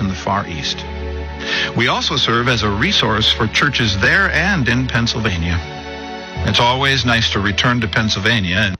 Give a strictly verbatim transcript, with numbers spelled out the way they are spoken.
the Far East. We also serve as a resource for churches there and in Pennsylvania. It's always nice to return to Pennsylvania and